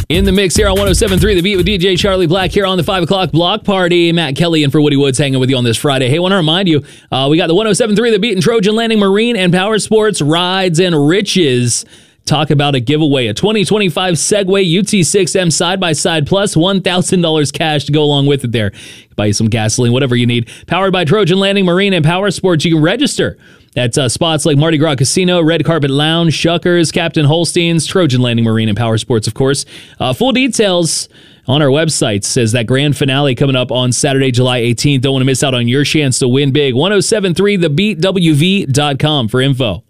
In the mix here on 107.3 The Beat with DJ Charlie Black here on the 5 o'clock block party. Matt Kelly and for Woody Woods hanging with you on this Friday. Hey, I want to remind you, we got the 107.3 The Beat and Trojan Landing Marine and Power Sports Rides and Riches. Talk about a giveaway, a 2025 Segway UT6M side-by-side plus $1,000 cash to go along with it there. Buy you some gasoline, whatever you need. Powered by Trojan Landing Marine and Power Sports. You can register at spots like Mardi Gras Casino, Red Carpet Lounge, Shuckers, Captain Holstein's, Trojan Landing Marine and Power Sports, of course. Full details on our website. Says that grand finale coming up on Saturday, July 18th. Don't want to miss out on your chance to win big. 1073thebeatwv.com for info.